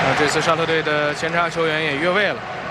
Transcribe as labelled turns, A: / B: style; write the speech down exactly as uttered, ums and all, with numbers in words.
A: 这次沙特队的前插球员也越位了。